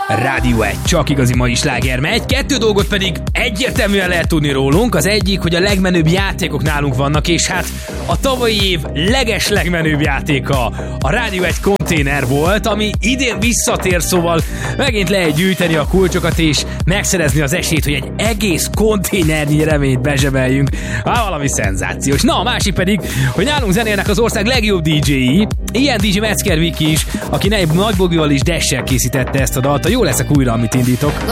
Rádió 1, csak igazi mai sláger megy. Kettő dolgot pedig egyértelműen lehet tudni rólunk. Az egyik, hogy a legmenőbb játékok nálunk vannak, és hát a tavalyi év legmenőbb játéka a Rádió 1 konténer volt, ami idén visszatér, szóval megint lehet gyűjteni a kulcsokat és megszerezni az esélyt, hogy egy egész konténernyi reményt bezsebeljünk. Valami szenzációs. Na, a másik pedig, hogy nálunk zenélnek az ország legjobb DJ-i. Ilyen DJ Metzger Viki is, aki Nagy Bogival is Dash-sel készítette ezt a dalt. Jó leszek újra, amit indítok.